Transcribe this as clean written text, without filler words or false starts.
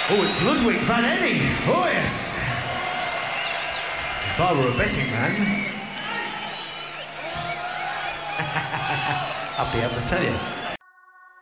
Oh, it's Ludwig van Eddy. Oh, yes. If I were a betting man, I'd be able to tell you.